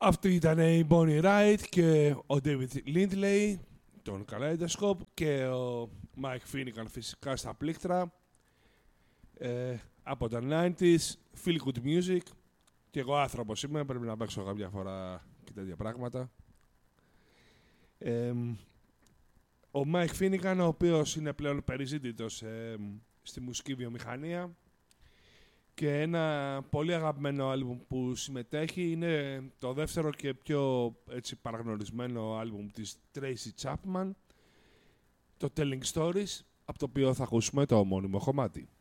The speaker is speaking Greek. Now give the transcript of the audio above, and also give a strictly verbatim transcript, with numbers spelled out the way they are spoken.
Αυτή ήταν η Bonnie Wright και ο David Lindley, τον Kaleidoscope, και ο Mike Finnegan φυσικά στα πλήκτρα. Ε, από τα ενενήντα, Feel Good Music. Και εγώ άνθρωπος είμαι, πρέπει να παίξω κάποια φορά και τέτοια πράγματα. Ε, ο Mike Finnegan, ο οποίος είναι πλέον περιζήτητος ε, στη μουσική βιομηχανία, και ένα πολύ αγαπημένο άλμπουμ που συμμετέχει είναι το δεύτερο και πιο έτσι, παραγνωρισμένο άλμπουμ της Tracy Chapman, το Telling Stories, από το οποίο θα ακούσουμε το ομώνυμο κομμάτι.